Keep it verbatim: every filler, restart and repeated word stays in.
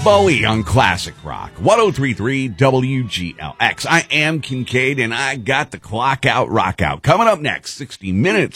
Bowie on Classic Rock, ten thirty-three W G L X. I am Kincaid, and I got the clock out, rock out. Coming up next, sixty minutes